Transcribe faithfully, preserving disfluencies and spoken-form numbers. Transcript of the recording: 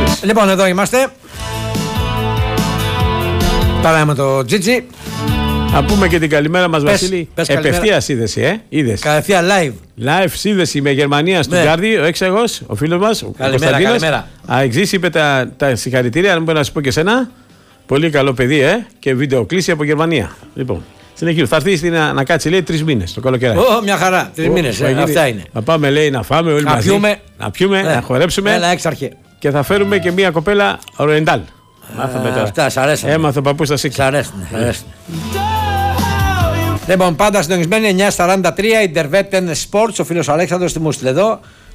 πες. Λοιπόν, εδώ είμαστε. Πάμε με το Τζίτζι. Να πούμε και την καλημέρα μας, Πες, Βασίλη. πες Επευθεία σύνδεση, ε. Είδες. Κατευθείαν live. Live σύνδεση με Γερμανία στο Ναι. Γκάρδι, ο έξαγος, ο φίλος μας. Ο Καλημέρα, καλημέρα. Αεξής είπε τα, τα συγχαρητήρια, αν μπορεί να σου πω και σένα. Πολύ καλό παιδί, ε. Και βίντεο κλήση από Γερμανία. Λοιπόν, συνεχίζω. Θα έρθει στην, να κάτσει, λέει, τρεις μήνες το καλοκαίρι. Ω, μια χαρά. Τρεις μήνες. Ε, αυτά είναι. Θα πάμε, λέει, να φάμε όλοι Να μαζί. πιούμε. Να πιούμε, Ναι. να χορέψουμε. Έλα, έξαρχε. Και θα φέρουμε και μια κοπέλα Ορεντάλ. Μάθαμε τώρα. Αυτά, σ' αρέσουν. Έμαθε ο παππούς στα σίξα. Σ' αρέσουν. Σ' αρέσουν. Λοιπόν, πάντα συντονισμένοι εννιά σαράντα τρία Interveten Sports. Ο φίλος Αλέξανδρος τι μου στείλε εδώ.